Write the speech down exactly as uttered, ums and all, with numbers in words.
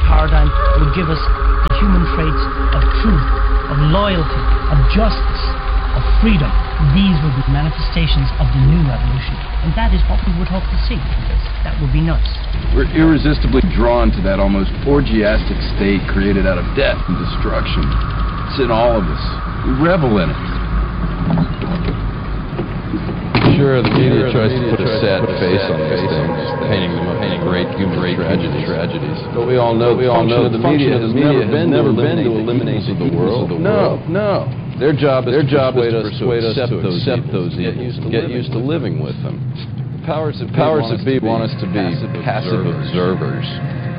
paradigm that would give us the human traits of truth, of loyalty, of justice, of freedom. These would be manifestations of the new revolution. And that is what we would hope to see. That would be nice. We're irresistibly drawn to that almost orgiastic state created out of death and destruction. It's in all of us. We revel in it. Sure, the media tries to put a sad face on these things, painting them up as great human tragedies. tragedies. But we all know, we all know the media has never been never been to eliminate the world. No, no. Their job is Their to job persuade is to us to persuade us accept to those accept evils, those get evils, used to get living used to with them. living with them. Powers that be Powers want that be us to want us to be passive passive observers. observers.